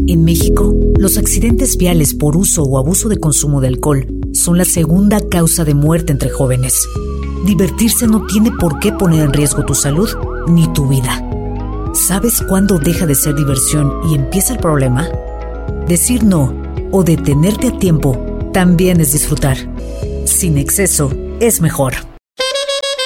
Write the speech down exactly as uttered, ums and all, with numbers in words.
En México, los accidentes viales por uso o abuso de consumo de alcohol son la segunda causa de muerte entre jóvenes. Divertirse no tiene por qué poner en riesgo tu salud ni tu vida. ¿Sabes cuándo deja de ser diversión y empieza el problema? Decir no o detenerte a tiempo también es disfrutar. Sin exceso, es mejor.